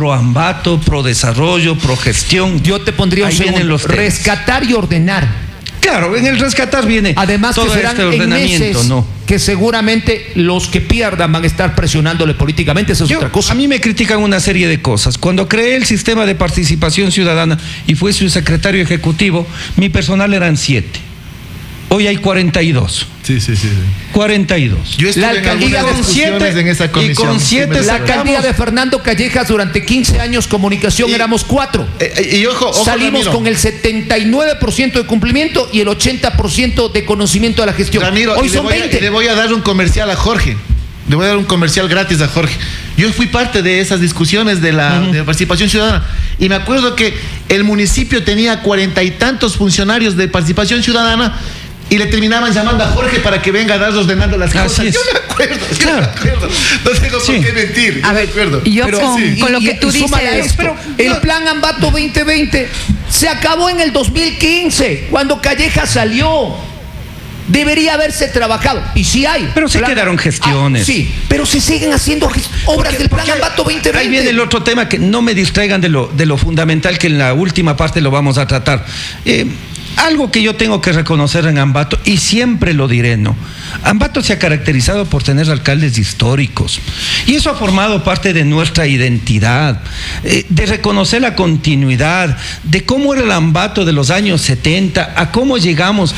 pro Ambato, pro desarrollo, pro gestión. Yo te pondría un segundo: rescatar y ordenar. Claro, en el rescatar viene además todo que serán este ordenamiento, en meses, ¿no? Que seguramente los que pierdan van a estar presionándole políticamente, eso es otra cosa. A mí me critican una serie de cosas. Cuando creé el sistema de participación ciudadana y fui su secretario ejecutivo, mi personal eran 7. Hoy hay 42. Sí. 42. Yo estuve en algunas discusiones en esa comisión. Y con 7 la alcaldía de Fernando Callejas durante 15 años comunicación éramos 4. Y ojo, salimos Ramiro, con el 79% de cumplimiento y el 80% de conocimiento de la gestión. Ramiro, hoy son 20. Le voy a dar un comercial a Jorge. Le voy a dar un comercial gratis a Jorge. Yo fui parte de esas discusiones de la participación ciudadana y me acuerdo que el municipio tenía 40 y tantos funcionarios de participación ciudadana y le terminaban llamando a Jorge para que venga a dar ordenando las cosas. Yo me acuerdo, no tengo por qué mentir. A ver, yo con lo que tú dices, pero el plan Ambato 2020 se acabó en el 2015, cuando Callejas salió. Debería haberse trabajado, y sí hay. Pero sí quedaron gestiones. Sí, pero se siguen haciendo obras del plan Ambato 2020. Ahí viene el otro tema, que no me distraigan de lo fundamental, que en la última parte lo vamos a tratar. Algo que yo tengo que reconocer en Ambato, y siempre lo diré, ¿no? Ambato se ha caracterizado por tener alcaldes históricos, y eso ha formado parte de nuestra identidad, de reconocer la continuidad, de cómo era el Ambato de los años 70, a cómo llegamos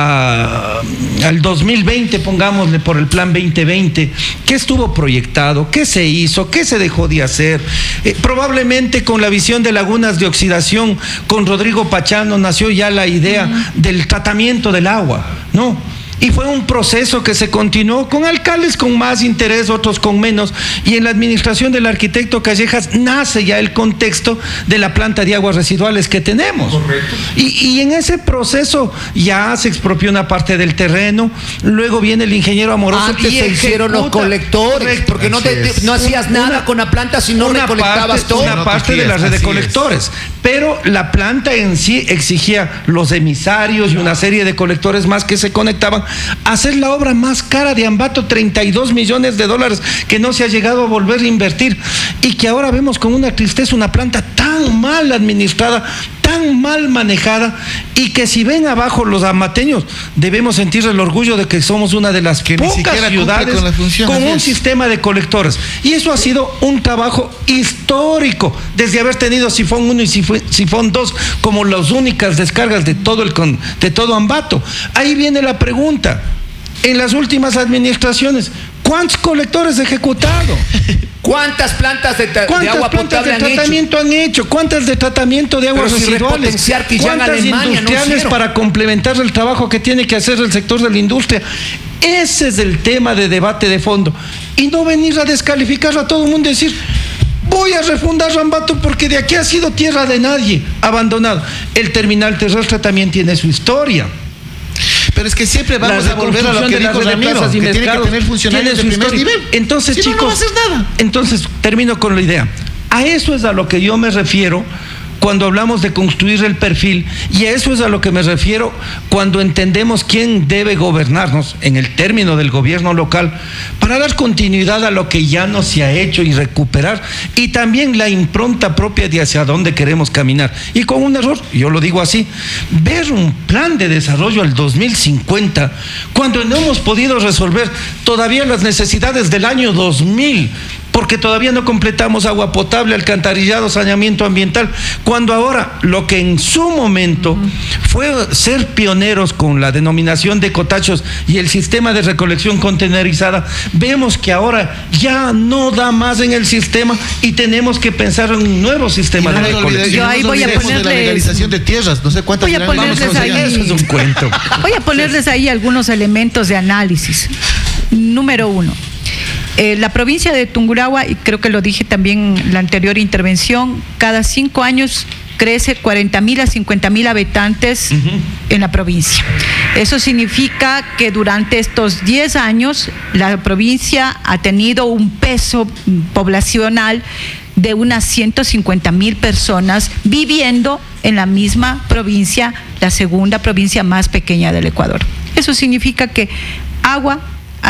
al 2020, pongámosle por el plan 2020, qué estuvo proyectado, qué se hizo, qué se dejó de hacer. Probablemente con la visión de lagunas de oxidación, con Rodrigo Pachano nació ya la idea del tratamiento del agua, ¿no? Y fue un proceso que se continuó con alcaldes con más interés, otros con menos, y en la administración del arquitecto Callejas nace ya el contexto de la planta de aguas residuales que tenemos. Correcto. Y en ese proceso ya se expropió una parte del terreno, luego viene el ingeniero Amoroso. Antes y se hicieron los colectores, correcto, porque no hacías nada con la planta si no recolectabas todo. Una parte de la red de colectores, pero la planta en sí exigía los emisarios y una serie de colectores más que se conectaban. Hacer la obra más cara de Ambato, $32 millones que no se ha llegado a volver a invertir, y que ahora vemos con una tristeza una planta tan mal administrada, tan mal manejada, y que si ven abajo los ambateños debemos sentir el orgullo de que somos una de las pocas ciudades con un sistema de colectores, y eso ha sido un trabajo histórico desde haber tenido Sifón 1 y Sifón 2 como las únicas descargas de todo Ambato. Ahí viene la pregunta: en las últimas administraciones, ¿cuántos colectores ejecutado? ¿Cuántas plantas de agua potable han hecho? ¿Cuántas de tratamiento de aguas residuales? ¿Cuántas industriales para complementar el trabajo que tiene que hacer el sector de la industria? Ese es el tema de debate de fondo. Y no venir a descalificar a todo el mundo y decir: voy a refundar Ambato porque de aquí ha sido tierra de nadie, abandonado. El terminal terrestre también tiene su historia. Pero es que siempre vamos a volver a lo que dijo Ramiro, que tiene que tener funcionarios de primer nivel. Entonces, si chicos, no va a hacer nada. Entonces, termino con la idea. A eso es a lo que yo me refiero cuando hablamos de construir el perfil, y a eso es a lo que me refiero cuando entendemos quién debe gobernarnos en el término del gobierno local, para dar continuidad a lo que ya no se ha hecho y recuperar, y también la impronta propia de hacia dónde queremos caminar. Y con un error, yo lo digo así, ver un plan de desarrollo al 2050 cuando no hemos podido resolver todavía las necesidades del año 2000, porque todavía no completamos agua potable, alcantarillado, saneamiento ambiental, cuando ahora lo que en su momento fue ser pioneros con la denominación de cotachos y el sistema de recolección contenerizada, vemos que ahora ya no da más en el sistema y tenemos que pensar en un nuevo sistema de recolección. Yo ahí voy a ponerles la legalización de tierras, no sé cuántas. Voy a ponerles ahí, eso es un cuento. Voy a ponerles ahí algunos elementos de análisis. Número 1. La provincia de Tungurahua, y creo que lo dije también en la anterior intervención, cada 5 años crece 40.000 a 50.000 habitantes en la provincia. Eso significa que durante estos 10 años la provincia ha tenido un peso poblacional de unas 150.000 personas viviendo en la misma provincia, la segunda provincia más pequeña del Ecuador. Eso significa que agua,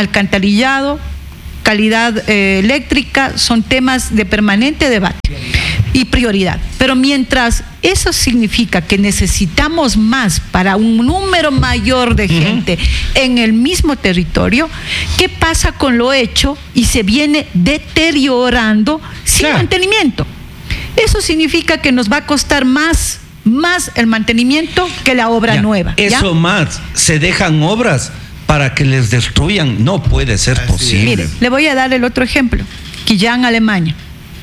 alcantarillado, calidad eléctrica son temas de permanente debate. y prioridad. Pero mientras eso significa que necesitamos más para un número mayor de gente en el mismo territorio, ¿qué pasa con lo hecho y se viene deteriorando sin mantenimiento? Eso significa que nos va a costar más el mantenimiento que la obra nueva. Eso más, se dejan obras para que les destruyan. No puede ser posible. Mire, le voy a dar el otro ejemplo. Quillán, Alemania.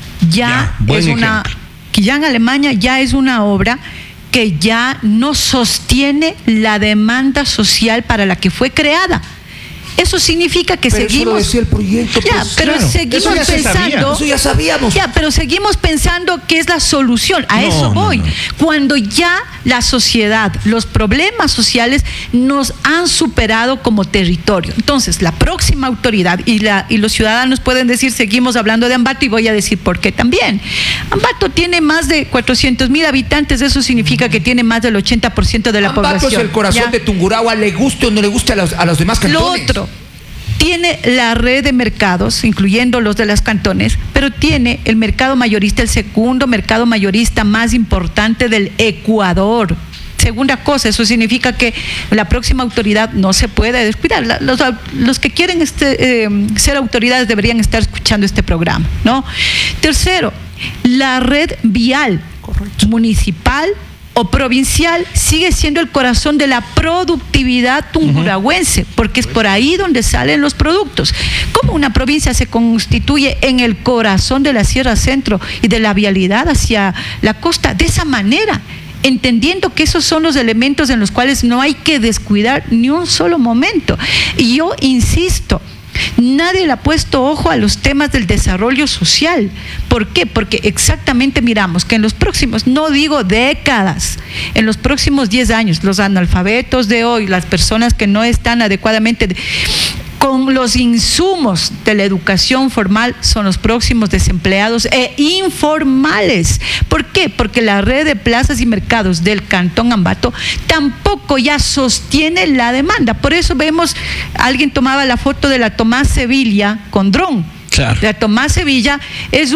Quillán, Alemania ya es una obra que ya no sostiene la demanda social para la que fue creada. Eso significa que pero seguimos. Eso lo decía el proyecto. Ya, pues, pero claro. seguimos pensando. Eso ya sabíamos. Ya, pero seguimos pensando que es la solución. A eso voy. Cuando ya la sociedad, los problemas sociales nos han superado como territorio. Entonces, la próxima autoridad y los ciudadanos pueden decir, seguimos hablando de Ambato, y voy a decir por qué también. Ambato tiene más de 400,000 habitantes. Eso significa que tiene más del 80% de la población. Ambato es el corazón de Tungurahua, le guste o no le guste a los demás cantones. Lo otro, tiene la red de mercados, incluyendo los de los cantones, pero tiene el mercado mayorista, el segundo mercado mayorista más importante del Ecuador. Segunda cosa, eso significa que la próxima autoridad no se puede descuidar. Los que quieren ser autoridades deberían estar escuchando este programa, ¿no? Tercero, la red vial municipal o provincial sigue siendo el corazón de la productividad tungurahüense, porque es por ahí donde salen los productos. ¿Cómo una provincia se constituye en el corazón de la Sierra Centro y de la vialidad hacia la costa? De esa manera, entendiendo que esos son los elementos en los cuales no hay que descuidar ni un solo momento. Y yo insisto, nadie le ha puesto ojo a los temas del desarrollo social. ¿Por qué? Porque exactamente miramos que en los próximos, no digo décadas, en los próximos 10 años, los analfabetos de hoy, las personas que no están adecuadamente con los insumos de la educación formal, son los próximos desempleados e informales. ¿Por qué? Porque la red de plazas y mercados del Cantón Ambato tampoco ya sostiene la demanda. Por eso vemos, alguien tomaba la foto de la Tomás Sevilla con dron. Claro. La Tomás Sevilla es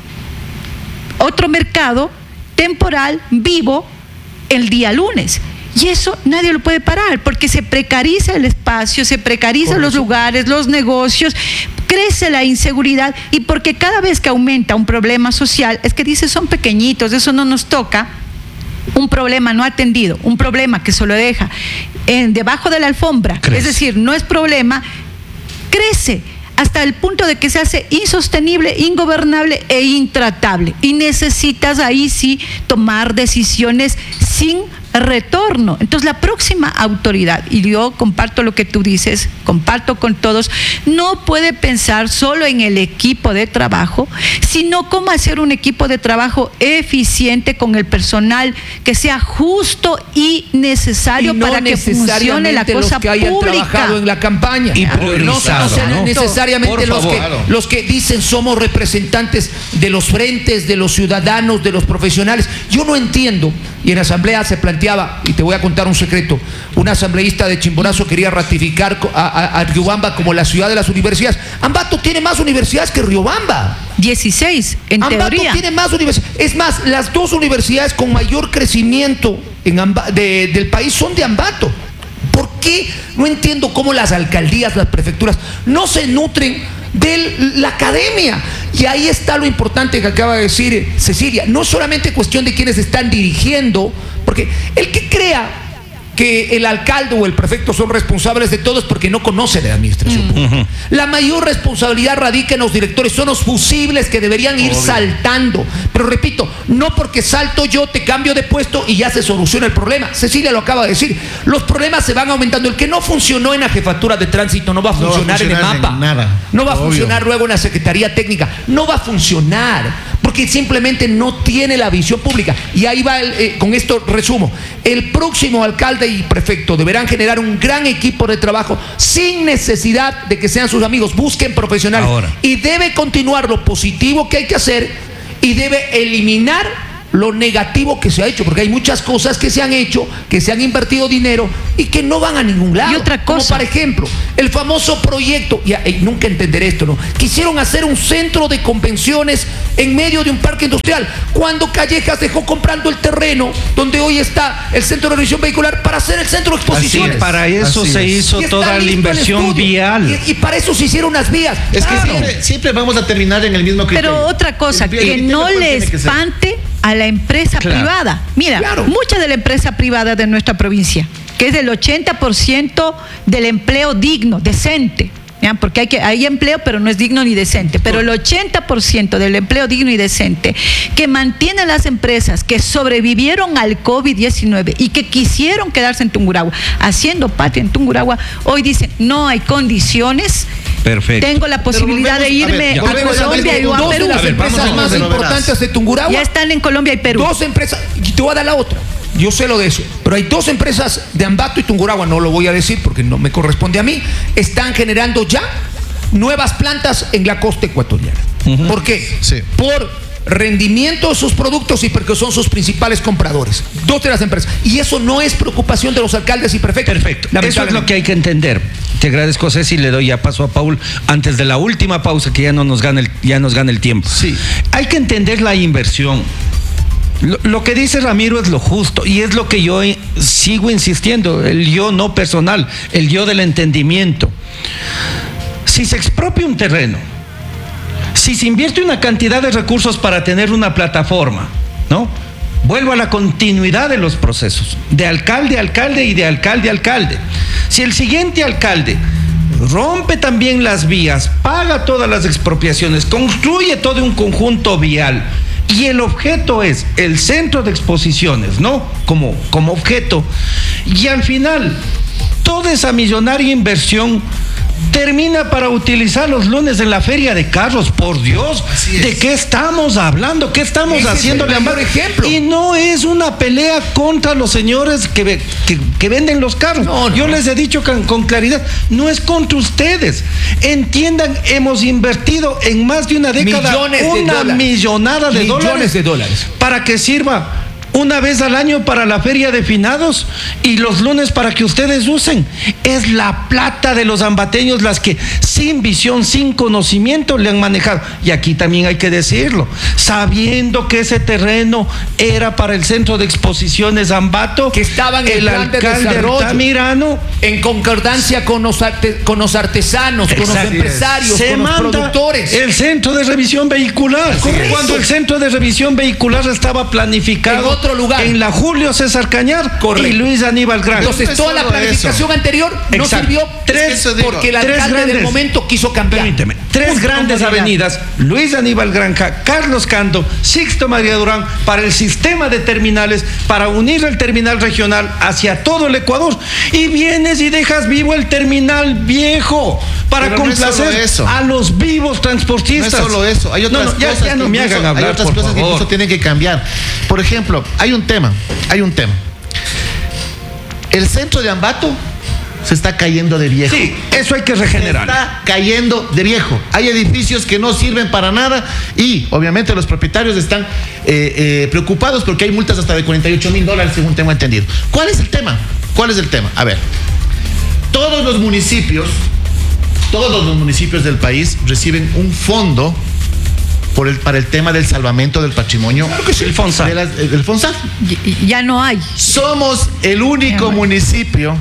otro mercado temporal, vivo, el día lunes. Y eso nadie lo puede parar, porque se precariza el espacio, se precarizan los lugares, los negocios, crece la inseguridad, y porque cada vez que aumenta un problema social, es que dice, son pequeñitos, eso no nos toca. Un problema no atendido, un problema que se lo deja debajo de la alfombra, es decir, no es problema, crece hasta el punto de que se hace insostenible, ingobernable e intratable. Y necesitas ahí sí tomar decisiones sin retorno. Entonces, la próxima autoridad, y yo comparto lo que tú dices, comparto con todos, no puede pensar solo en el equipo de trabajo, sino cómo hacer un equipo de trabajo eficiente con el personal que sea justo y necesario, para que funcione la cosa los que hayan pública. Trabajado en la campaña. Y priorizado, no sean necesariamente los que dicen somos representantes de los frentes, de los ciudadanos, de los profesionales. Yo no entiendo, y en asamblea se planteaba, y te voy a contar un secreto, un asambleísta de Chimborazo quería ratificar a Riobamba como la ciudad de las universidades. Ambato tiene más universidades que Riobamba. 16, en Ambato teoría. tiene más universidades. Es más, las dos universidades con mayor crecimiento del país son de Ambato. ¿Por qué? No entiendo cómo las alcaldías, las prefecturas no se nutren de la academia. Y ahí está lo importante que acaba de decir Cecilia. No es solamente cuestión de quienes están dirigiendo, porque el que crea que el alcalde o el prefecto son responsables de todo es porque no conoce la administración pública. La mayor responsabilidad radica en los directores, son los fusibles que deberían ir saltando. Pero repito, no porque salto yo te cambio de puesto y ya se soluciona el problema. Cecilia lo acaba de decir, los problemas se van aumentando. El que no funcionó en la jefatura de tránsito no va a funcionar en el mapa, no va a funcionar luego en la Secretaría Técnica, no va a funcionar porque simplemente no tiene la visión pública. Y ahí va, con esto resumo, el próximo alcalde y prefecto deberán generar un gran equipo de trabajo sin necesidad de que sean sus amigos, busquen profesionales. Y debe continuar lo positivo que hay que hacer y debe eliminar lo negativo que se ha hecho, porque hay muchas cosas que se han hecho, que se han invertido dinero y que no van a ningún lado. Y otra cosa, como por ejemplo, el famoso proyecto, nunca entenderé esto, ¿no? Quisieron hacer un centro de convenciones en medio de un parque industrial. cuando Callejas dejó comprando el terreno donde hoy está el centro de revisión vehicular para hacer el centro de exposiciones. Sí, para eso se hizo Y está toda la listo el inversión estudio. vial. Y para eso se hicieron unas vías. Es que Claro. siempre vamos a terminar en el mismo criterio. Pero otra cosa, El que criterio no cuál le tiene que ser. espante a la empresa Claro. privada. Mira, Claro. mucha de la empresa privada de nuestra provincia, que es del 80% del empleo digno, decente. ¿Ya? Porque hay empleo, pero no es digno ni decente. Pero el 80% del empleo digno y decente que mantienen las empresas que sobrevivieron al COVID-19 y que quisieron quedarse en Tungurahua, haciendo patria en Tungurahua, hoy dicen, no hay condiciones. Perfecto. Tengo la posibilidad de volvemos- a ver, irme ya, a volvemos a Colombia ver, y a Dos de Perú. las A ver, empresas vamos a más ver, lo importantes verás. de Tungurahua. Ya están en Colombia y Perú. Dos empresas, y te voy a dar la otra. Yo sé lo de eso, pero hay dos empresas de Ambato y Tungurahua, no lo voy a decir porque no me corresponde a mí, están generando ya nuevas plantas en la costa ecuatoriana. ¿Por qué? Sí. Por rendimiento de sus productos y porque son sus principales compradores. Dos de las empresas. Y eso no es preocupación de los alcaldes y prefectos. Perfecto. Eso es lo que hay que entender. Te agradezco, Ceci, y le doy ya paso a Paul antes de la última pausa que ya nos gana el tiempo. Sí. Hay que entender la inversión. Lo que dice Ramiro es lo justo y es lo que yo sigo insistiendo, el yo no personal, el yo del entendimiento. Si se expropia un terreno, si se invierte una cantidad de recursos para tener una plataforma, ¿no? Vuelvo a la continuidad de los procesos, de alcalde a alcalde y de alcalde a alcalde. Si el siguiente alcalde rompe también las vías, paga todas las expropiaciones, construye todo un conjunto vial, y el objeto es el centro de exposiciones, ¿no? Como objeto, y al final toda esa millonaria inversión termina para utilizar los lunes en la feria de carros. Por Dios, Así es. ¿de qué estamos hablando? ¿Qué estamos Ese es haciendo? el mayor ejemplo. Y no es una pelea contra los señores que venden los carros. No. Yo les he dicho con claridad, no es contra ustedes. Entiendan, hemos invertido en más de una década Millones de una dólares. millonada de Millones de dólares. para que sirva una vez al año para la feria de finados y los lunes para que ustedes usen. Es la plata de los ambateños las que sin visión, sin conocimiento le han manejado. Y aquí también hay que decirlo, sabiendo que ese terreno era para el centro de exposiciones Ambato, Que estaba en el plan de alcalde desarrollo. Altamirano En concordancia con los artesanos, con los Exacto. empresarios, se con los manda productores. el centro de revisión vehicular. Correcto. Cuando el centro de revisión vehicular estaba planificado En otro lugar. en la Julio César Cañar Correcto. y Luis Aníbal Granja. Entonces es toda la solo planificación eso. anterior no Exacto. sirvió Eso digo. porque el Tres alcalde del grandes. momento quiso cambiar. Permíteme, tres Punto, grandes comodidad. avenidas, Luis Aníbal Granja, Carlos Cando, Sixto María Durán, para el sistema de terminales, para unir el terminal regional hacia todo el Ecuador. Y vienes y dejas vivo el terminal viejo para Pero no es solo complacer eso. a los vivos No transportistas. es solo eso, hay otras No, ya, cosas. ya no que me incluso- hagan hablar, hay otras por cosas que favor. incluso tienen que cambiar. Por ejemplo, hay un tema. El centro de Ambato se está cayendo de viejo. Sí, eso hay que Se regenerar. está cayendo de viejo. Hay edificios que no sirven para nada y obviamente los propietarios están preocupados porque hay multas hasta de $48,000 según tengo entendido. ¿Cuál es el tema? A ver, todos los municipios del país reciben un fondo para el tema del salvamento del patrimonio. Claro que sí, el FONSAF. El FONSAF. Ya no hay. Somos el único municipio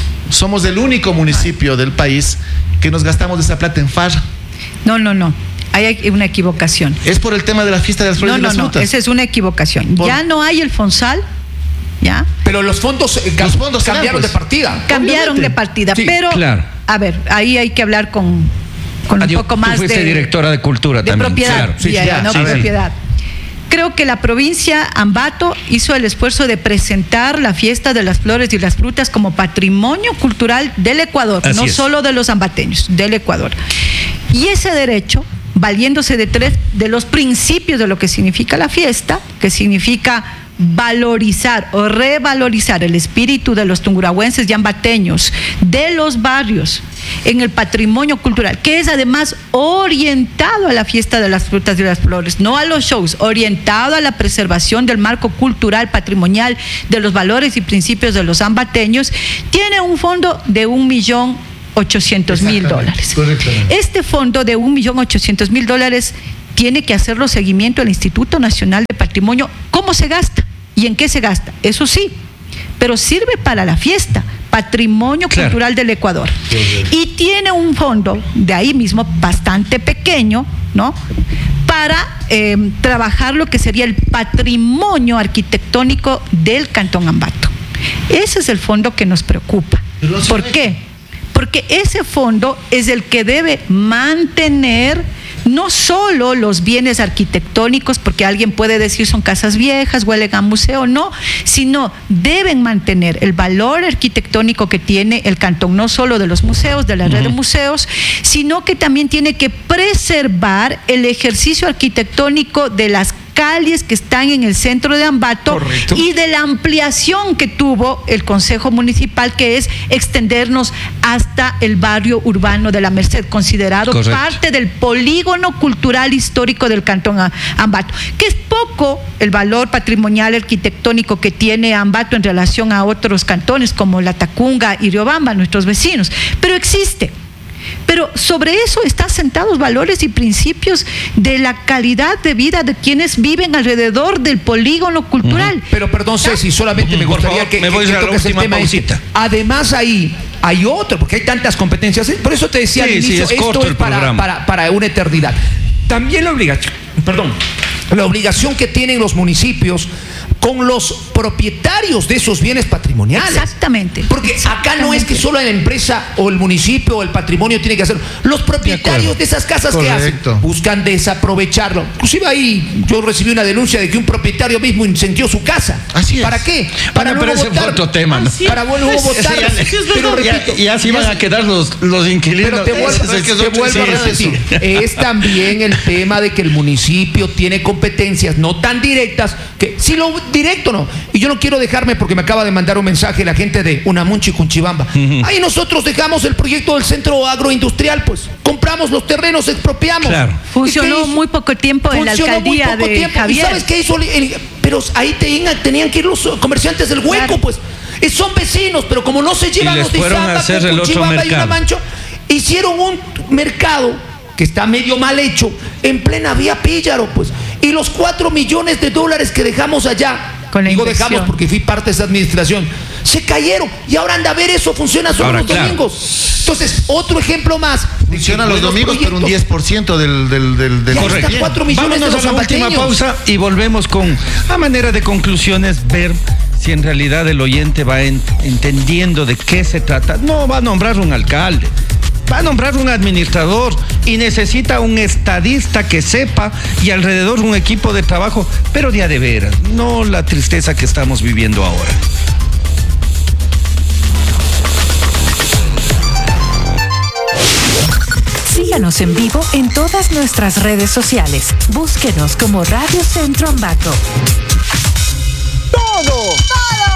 del país que nos gastamos esa plata en farra. No. Hay una equivocación. Es por el tema de la fiesta de las flores y las frutas. Esa es una equivocación. Por- Ya no hay el FONSAL, ¿ya? Pero los fondos, Los fondos cambiaron serán, pues. de partida. Cambiaron Obviamente. de partida, Sí, pero, claro. a ver, ahí hay que hablar con un Adiós, poco tú más fuiste de directora de cultura de también. propiedad, Claro. Sí, ya, no sí, sí. propiedad. Creo que la provincia Ambato hizo el esfuerzo de presentar la fiesta de las flores y las frutas como patrimonio cultural del Ecuador, Así no es. solo de los ambateños, del Ecuador. Y ese derecho, valiéndose de tres de los principios de lo que significa la fiesta, que significa valorizar o revalorizar el espíritu de los tungurahuenses y ambateños, de los barrios, en el patrimonio cultural, que es además orientado a la fiesta de las frutas y las flores, no a los shows, orientado a la preservación del marco cultural, patrimonial, de los valores y principios de los ambateños, tiene un fondo de $1.800.000. Correctamente. Este fondo de $1.800.000 tiene que hacerlo seguimiento al Instituto Nacional de Patrimonio, cómo se gasta y en qué se gasta. Eso sí, pero sirve para la fiesta, Patrimonio Cultural del Ecuador. Y tiene un fondo, de ahí mismo, bastante pequeño, ¿no?, para trabajar lo que sería el patrimonio arquitectónico del Cantón Ambato. Ese es el fondo que nos preocupa. ¿Por qué? Porque ese fondo es el que debe mantener no solo los bienes arquitectónicos, porque alguien puede decir son casas viejas, huelen a museo, no, sino deben mantener el valor arquitectónico que tiene el cantón, no solo de los museos, de la red de museos, sino que también tiene que preservar el ejercicio arquitectónico de las calles que están en el centro de Ambato. Correcto. Y de la ampliación que tuvo el Consejo Municipal, que es extendernos hasta el barrio urbano de la Merced, considerado Correcto. Parte del polígono cultural histórico del Cantón Ambato, que es poco el valor patrimonial arquitectónico que tiene Ambato en relación a otros cantones como Latacunga y Riobamba, nuestros vecinos, pero existe. Pero sobre eso están sentados valores y principios de la calidad de vida de quienes viven alrededor del polígono cultural. Pero perdón, Ceci, solamente me gustaría que toques el tema pausita. Además ahí hay otro, porque hay tantas competencias. Por eso te decía al inicio, esto es para una eternidad. También la obligación que tienen los municipios con los propietarios de esos bienes patrimoniales. Exactamente. Porque acá no es que solo la empresa o el municipio o el patrimonio tiene que hacerlo. Los propietarios de esas casas, Correcto. ¿qué hacen? Buscan desaprovecharlo. Inclusive ahí yo recibí una denuncia de que un propietario mismo incendió su casa. Así es. ¿Para qué? Para pero ese fue otro tema, ¿no? Para luego votar. Pero repito, ya así van a quedar los inquilinos. Pero te vuelvo a repetir. Es también el tema de que el municipio tiene competencias no tan directas, que si lo directo no. Y yo no quiero dejarme, porque me acaba de mandar un mensaje la gente de Unamunchi, Cunchibamba. Ahí nosotros dejamos el proyecto del centro agroindustrial, pues compramos los terrenos, expropiamos. Claro. Funcionó muy poco tiempo en la alcaldía de Javier. ¿Y sabes qué hizo? Pero ahí tenían que ir los comerciantes del Hueco, claro. Pues son vecinos, pero como no se llevan los de Izapa, Cunchibamba y Unamancho, hicieron un mercado que está medio mal hecho en plena vía Píllaro, pues. Y los $4 millones que dejamos allá, digo dejamos porque fui parte de esa administración, se cayeron. Y ahora anda a ver, eso funciona solo los domingos. Entonces, otro ejemplo más. Funciona los domingos, pero un 10% del correcto. 4 millones. Vámonos a la última pausa y volvemos con, a manera de conclusiones, ver si en realidad el oyente va entendiendo de qué se trata. No va a nombrar un alcalde, va a nombrar un administrador y necesita un estadista que sepa y alrededor un equipo de trabajo, pero de a de veras, no la tristeza que estamos viviendo ahora. Síganos en vivo en todas nuestras redes sociales. Búsquenos como Radio Centro Ambato. Todo